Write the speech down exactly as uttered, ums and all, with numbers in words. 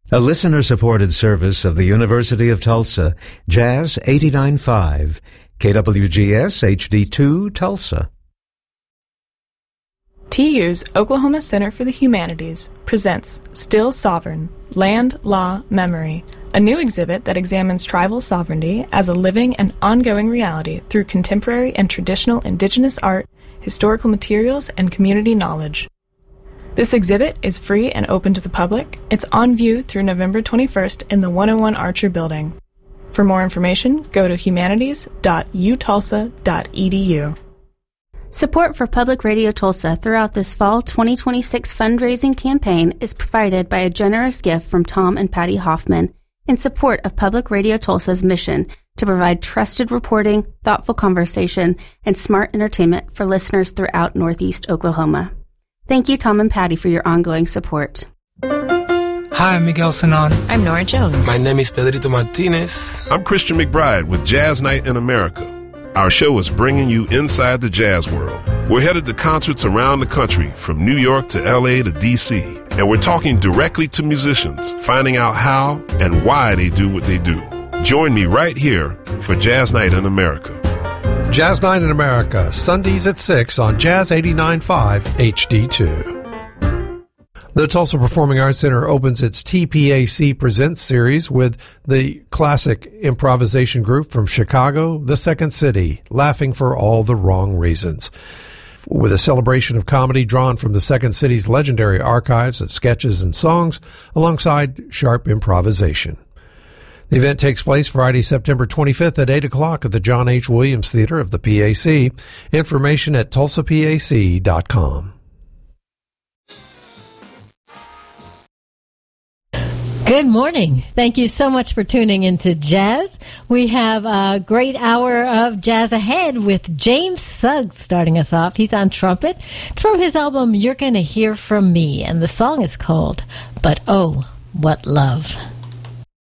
A listener-supported service of the University of Tulsa, Jazz eighty-nine point five, K W G S H D two, Tulsa. T U's Oklahoma Center for the Humanities presents Still Sovereign, Land, Law, Memory, a new exhibit that examines tribal sovereignty as a living and ongoing reality through contemporary and traditional indigenous art, historical materials, and community knowledge. This exhibit is free and open to the public. It's on view through November twenty-first in the one oh one Archer Building. For more information, go to humanities dot u tulsa dot e d u. Support for Public Radio Tulsa throughout this fall twenty twenty-six fundraising campaign is provided by a generous gift from Tom and Patty Hoffman in support of Public Radio Tulsa's mission to provide trusted reporting, thoughtful conversation, and smart entertainment for listeners throughout Northeast Oklahoma. Thank you, Tom and Patty, for your ongoing support. Hi, I'm Miguel Sanon. I'm Nora Jones. My name is Pedrito Martinez. I'm Christian McBride with Jazz Night in America. Our show is bringing you inside the jazz world. We're headed to concerts around the country, from New York to L A to D C, and we're talking directly to musicians, finding out how and why they do what they do. Join me right here for Jazz Night in America. Jazz Night in America, Sundays at six on Jazz eighty-nine point five H D two. The Tulsa Performing Arts Center opens its T P A C Presents series with the classic improvisation group from Chicago, The Second City, Laughing for All the Wrong Reasons. With a celebration of comedy drawn from the Second City's legendary archives of sketches and songs, alongside sharp improvisation. The event takes place Friday, September twenty-fifth at eight o'clock at the John H. Williams Theater of the P A C. Information at tulsa p a c dot com. Good morning. Thank you so much for tuning into Jazz. We have a great hour of jazz ahead with James Suggs starting us off. He's on trumpet. It's from his album You're Gonna Hear From Me, and the song is called But Oh, What Love.